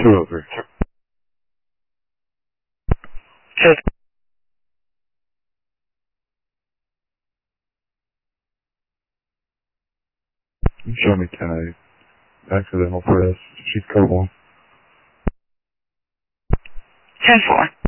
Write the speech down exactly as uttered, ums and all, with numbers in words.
two oh three. Two. Show me ten eight. Accidental press. She's code one. ten four.